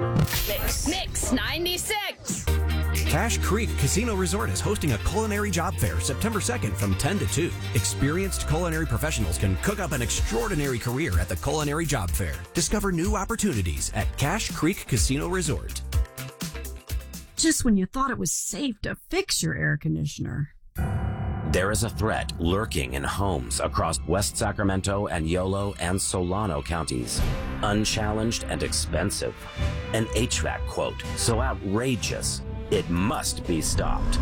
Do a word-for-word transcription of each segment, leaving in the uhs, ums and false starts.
Mix, Mix ninety-six. Cache Creek Casino Resort is hosting a culinary job fair September second from ten to two. Experienced culinary professionals can cook up an extraordinary career at the Culinary Job Fair. Discover new opportunities at Cache Creek Casino Resort. Just when you thought it was safe to fix your air conditioner. There is a threat lurking in homes across West Sacramento and Yolo and Solano counties. Unchallenged and expensive. An H V A C quote so outrageous, it must be stopped.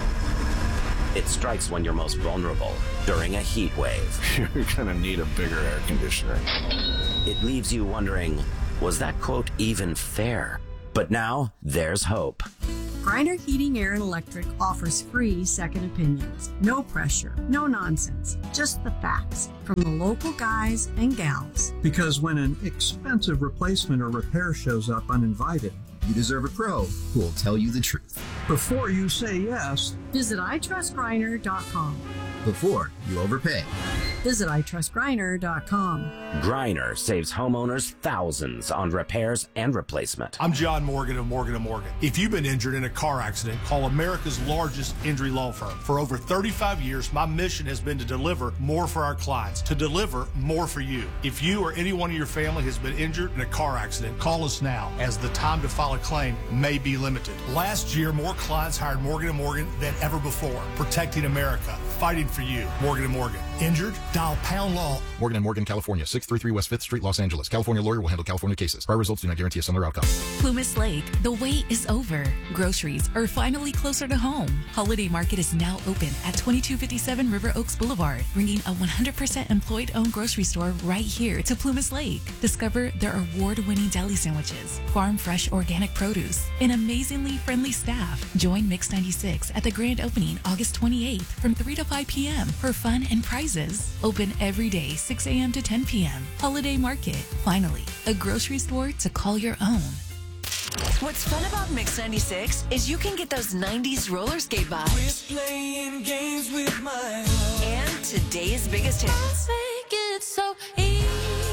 It strikes when you're most vulnerable, during a heat wave. You're gonna need a bigger air conditioner. It leaves you wondering, was that quote even fair? But now, there's hope. Griner Heating, Air, and Electric offers free second opinions. No pressure, no nonsense, just the facts from the local guys and gals. Because when an expensive replacement or repair shows up uninvited, you deserve a pro who will tell you the truth. Before you say yes, visit I trust griner dot com. Before you overpay, visit I trust griner dot com. Griner saves homeowners thousands on repairs and replacement. I'm John Morgan of Morgan and Morgan. If you've been injured in a car accident, call America's largest injury law firm. For over thirty-five years, my mission has been to deliver more for our clients, to deliver more for you. If you or anyone in your family has been injured in a car accident, call us now, as the time to file a claim may be limited. Last year, more clients hired Morgan and Morgan than ever before, protecting America, fighting for you. Morgan and Morgan. Injured? Dial pound law. Morgan and Morgan, California, six thirty-three West fifth Street, Los Angeles. California lawyer will handle California cases. Prior results do not guarantee a similar outcome. Plumas Lake, the wait is over. Groceries are finally closer to home. Holiday Market is now open at twenty-two fifty-seven River Oaks Boulevard, bringing a one hundred percent employed-owned grocery store right here to Plumas Lake. Discover their award-winning deli sandwiches, farm fresh organic produce, and amazingly friendly staff. Join Mix ninety-six at the grand opening August twenty-eighth from three to five p.m. for fun and prizes. Open every day, six a.m. to ten p.m. Holiday Market. Finally, a grocery store to call your own. What's fun about Mix ninety-six is you can get those nineties roller skate vibes. We're playing games with my heart. And today's biggest hits. Make it so easy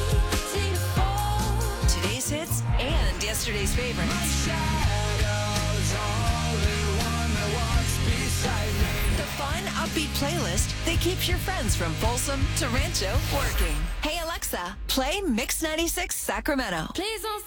to fall. Today's hits and yesterday's favorites. My shadow's only one that walks beside me. The fun, upbeat playlist that keeps your friends from Folsom to Rancho working. Hey Alexa, play Mix ninety-six Sacramento. Please don't